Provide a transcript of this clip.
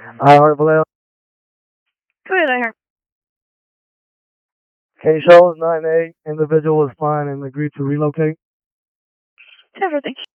iHeart Vallejo. Go ahead, I heard. Case shows 9-8. Individual was fine and agreed to relocate. Everything.